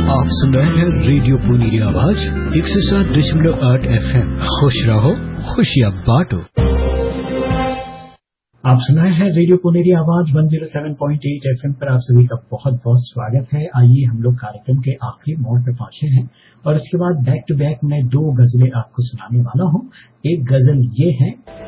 आप सुन रहे हैं रेडियो पुनेरी आवाज 107.8 FM। खुश रहो, खुशियाँ बांटो। आप सुन रहे हैं रेडियो पुनेरी आवाज 107.8 FM पर। आप सभी का बहुत बहुत स्वागत है। आइए हम लोग कार्यक्रम के आखिरी मोड़ पर पहुंचे हैं और इसके बाद बैक टू बैक मैं 2 गजलें आपको सुनाने वाला हूं। एक गजल ये है